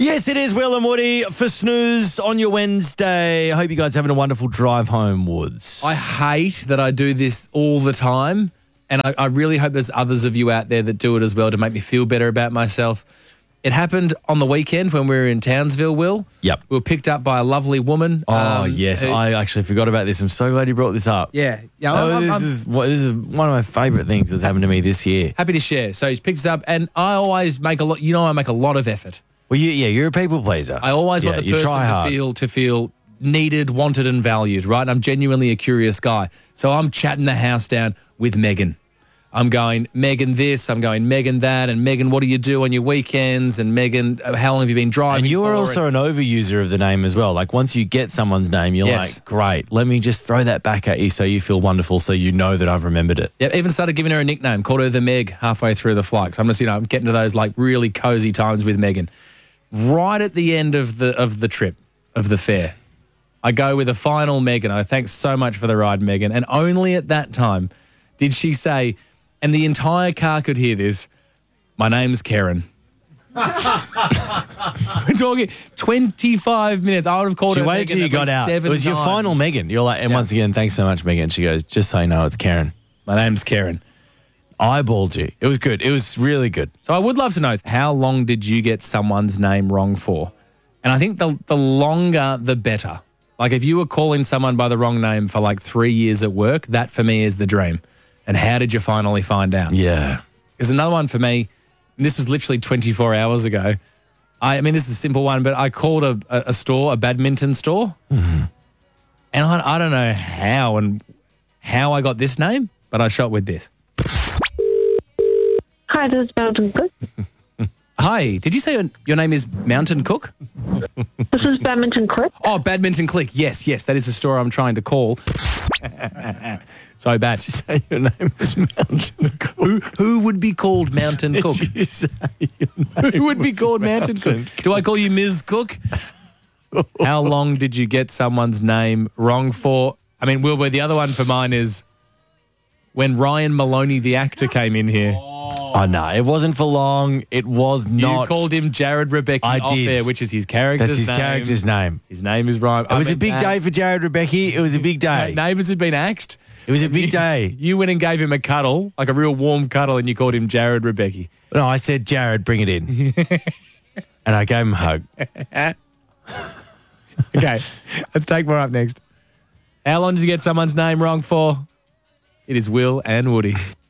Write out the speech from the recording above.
Yes, it is Will and Woody for Snooze on your Wednesday. I hope you guys are having a wonderful drive home, Woods. I hate that I do this all the time, and I really hope there's others of you out there that do it as well to make me feel better about myself. It happened on the weekend when we were in Townsville, Will. Yep. We were picked up by a lovely woman. Oh, yes. I actually forgot about this. I'm so glad you brought this up. Yeah. This is one of my favourite things that's happened to me this year. Happy to share. So he's picked us up, and I always make I make a lot of effort. Well, you're a people pleaser. I always want the person to feel needed, wanted, and valued, right? And I'm genuinely a curious guy. So I'm chatting the house down with Megan. I'm going, Megan this, I'm going, Megan that, and Megan, what do you do on your weekends? And Megan, how long have you been driving? And you're also an overuser of the name as well. Like once you get someone's name, you're like, great, let me just throw that back at you so you feel wonderful, so you know that I've remembered it. Yeah, even started giving her a nickname, called her the Meg halfway through the flight. So I'm just, I'm getting to those like really cozy times with Megan. Right at the end of the trip, of the fair, I go with a final Megan. Thanks so much for the ride, Megan. And only at that time did she say, and the entire car could hear this, my name's Karen. We're talking 25 minutes. I would have called her Megan. She waited till you got out. It was your final Megan. You're like, and once again, thanks so much, Megan. She goes, just so you know, it's Karen. My name's Karen. Eyeballed you. It was good. It was really good. So I would love to know, how long did you get someone's name wrong for? And I think the longer, the better. Like if you were calling someone by the wrong name for like 3 years at work, that for me is the dream. And how did you finally find out? Yeah. There's another one for me, and this was literally 24 hours ago. I mean, this is a simple one, but I called a store, a badminton store. Mm-hmm. And I don't know how I got this name, but I shot with this. Hi, this is Mountain Cook. Hi, did you say your name is Mountain Cook? This is Badminton Click. Oh, Badminton Click. Yes, that is the store I'm trying to call. So bad. Did you say your name is Mountain Cook? Who would be called Mountain Cook? Did you say your name Who would be called Mountain Cook? Do I call you Ms. Cook? How long did you get someone's name wrong for? I mean, Wilbur, the other one for mine is when Ryan Maloney, the actor, came in here. Oh, no, it wasn't for long. It was not. You called him Jared Rebecki off air, which is his character's name. That's his character's name. His name is Ryan. It was a big day for Jared Rebecki. It was a big day. Neighbours had been axed. It was a big day. You went and gave him a cuddle, like a real warm cuddle, and you called him Jared Rebecki. No, I said, Jared, bring it in. And I gave him a hug. Okay, let's take more up next. How long did you get someone's name wrong for? It is Will and Woody.